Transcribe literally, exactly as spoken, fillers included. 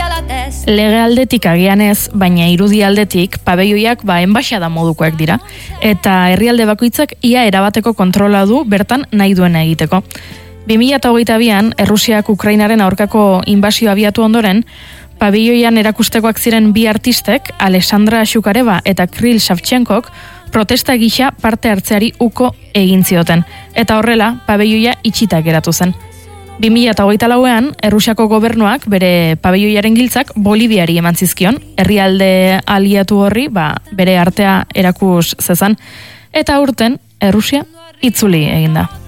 Lege aldetik agian ez, baina irudi aldetik pabeioiak ba enbaxada modukoak dira. Eta herrialde bakoitzak ia erabateko kontrola du bertan nahi duena egiteko. bi mila hogeita bian, Errusiak Ukrainaren aurkako inbasio abiatu ondoren, pabeioian erakustekoak ziren bi artistek, Alexandra Shukareva eta Kirill Savchenkok, protesta gisa parte hartzeari uko egin zioten. Eta horrela, pabeioia itxita geratu zen. bi mila hogeita lauean, Errusiako gobernuak bere pabeioiaren giltzak Boliviari eman zizkion, herrialde aliatu horri ba, bere artea erakus zezan. Eta urten, Errusia itzuli egin da.